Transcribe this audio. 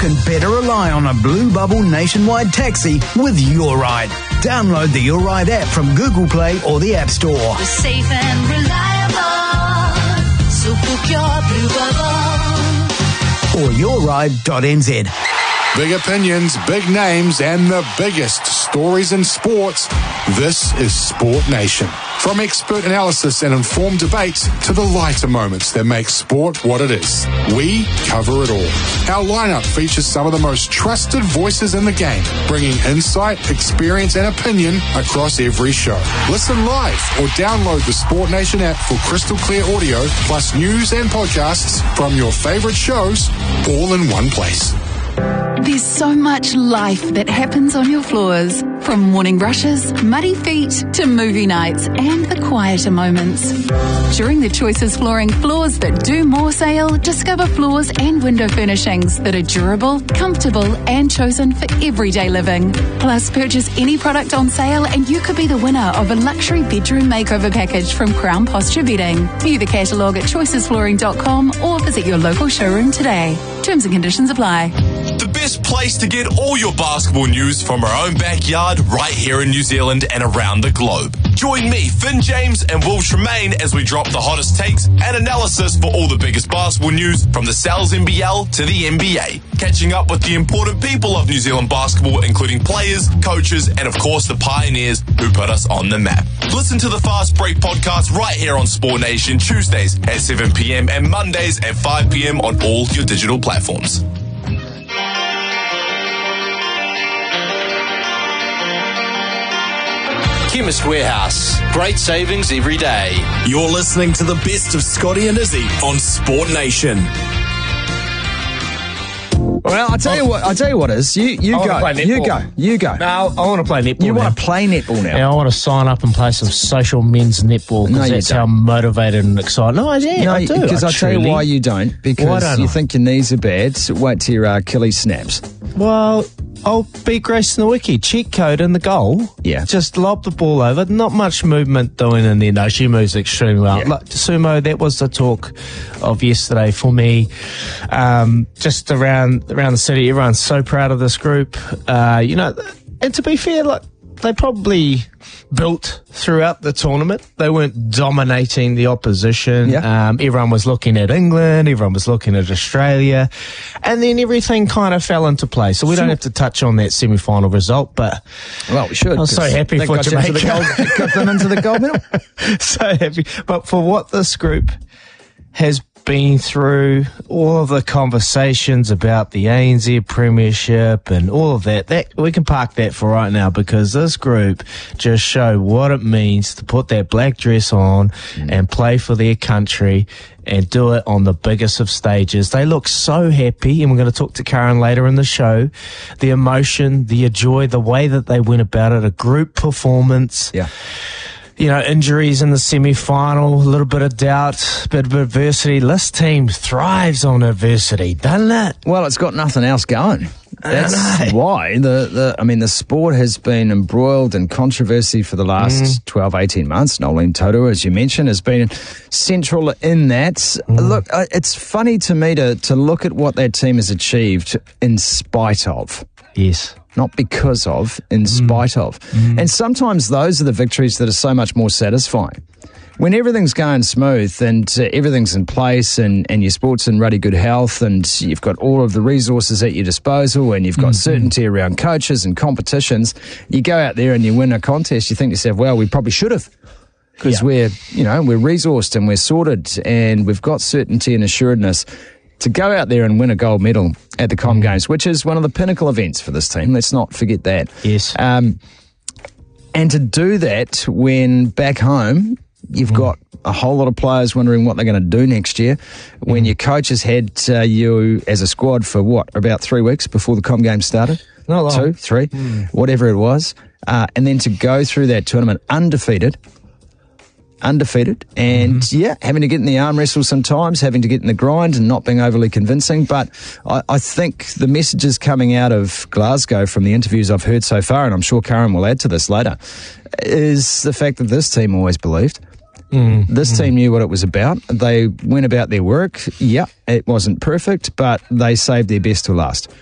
can better rely on a Blue Bubble nationwide taxi with Your Ride. Download the Your Ride app from Google Play or the App Store. We're safe and reliable, so book your Blue Bubble. Or yourride.nz. Big opinions, big names, and the biggest stories in sports. This is Sport Nation. From expert analysis and informed debates to the lighter moments that make sport what it is, we cover it all. Our lineup features some of the most trusted voices in the game, bringing insight, experience, and opinion across every show. Listen live or download the Sport Nation app for crystal clear audio, plus news and podcasts from your favorite shows, all in one place. There's so much life that happens on your floors. From morning rushes, muddy feet, to movie nights and the quieter moments. During the Choices Flooring Floors That Do More sale, discover floors and window furnishings that are durable, comfortable and chosen for everyday living. Plus, purchase any product on sale and you could be the winner of a luxury bedroom makeover package from Crown Posture Bedding. View the catalogue at choicesflooring.com or visit your local showroom today. Terms and conditions apply. The best place to get all your basketball news from our own backyard right here in New Zealand and around the globe. Join me, Finn James and Will Tremaine as we drop the hottest takes and analysis for all the biggest basketball news from the Sal's NBL to the NBA. Catching up with the important people of New Zealand basketball, including players, coaches, and of course the pioneers who put us on the map. Listen to the Fast Break podcast right here on Sport Nation Tuesdays at 7 p.m. and Mondays at 5 p.m. on all your digital platforms. Chemist Warehouse. Great savings every day. You're listening to the best of Scotty and Izzy on Sport Nation. Well, I tell you what is you go. No, I want to play netball. You want to play netball now? Yeah, I want to sign up and play some social men's netball because that's how motivated and excited. No, I do. I do. Because I tell you why you don't. Because you think your knees are bad. So wait till your Achilles snaps. Well, I'll beat Grace Nowicki. Cheat code in the goal. Yeah. Just lob the ball over. Not much movement doing in there. No, she moves extremely well. Yeah. Like, Sumo, that was the talk of yesterday for me. Just around the city, everyone's so proud of this group. And to be fair, like, they probably built throughout the tournament. They weren't dominating the opposition. Yeah. Everyone was looking at England. Everyone was looking at Australia. And then everything kind of fell into place. So we don't have to touch on that semi-final result, but... Well, we should. I was so happy for Jamaica. Got them into the gold medal. So happy. But for what this group has been through, all of the conversations about the ANZ Premiership and all of that we can park that for right now, because this group just show what it means to put that black dress on and play for their country and do it on the biggest of stages. They look so happy, and we're going to talk to Karen later in the show. The emotion, the joy, the way that they went about it, a group performance. Yeah. You know, injuries in the semi-final, a little bit of doubt, a bit of adversity. This team thrives on adversity, doesn't it? Well, it's got nothing else going. That's why the sport has been embroiled in controversy for the last 12, 18 months. Noeline Taurua, as you mentioned, has been central in that. Look, it's funny to me to look at what that team has achieved in spite of. Yes. Not because of, in spite of. And sometimes those are the victories that are so much more satisfying. When everything's going smooth and everything's in place and your sport's in ruddy good health and you've got all of the resources at your disposal and you've got certainty around coaches and competitions, you go out there and you win a contest, you think to yourself, well, we probably should have. Because we're resourced and we're sorted and we've got certainty and assuredness. To go out there and win a gold medal at the Com Games, which is one of the pinnacle events for this team, let's not forget that. Yes. And to do that when back home you've got a whole lot of players wondering what they're going to do next year, when your coach has had you as a squad for about 3 weeks before the Com Games started? Not long. 2, 3, whatever it was. And then to go through that tournament undefeated, and having to get in the arm wrestle sometimes, having to get in the grind and not being overly convincing. But I think the messages coming out of Glasgow from the interviews I've heard so far, and I'm sure Karen will add to this later, is the fact that this team always believed. This team knew what it was about. They went about their work. Yeah, it wasn't perfect, but they saved their best till last.